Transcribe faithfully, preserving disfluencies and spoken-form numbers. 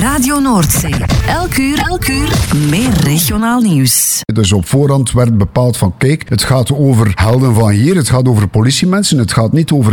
Radio Noordzee. Elk uur, elk uur meer regionaal nieuws. Dus op voorhand werd bepaald van kijk, het gaat over helden van hier, het gaat over politiemensen, het gaat niet over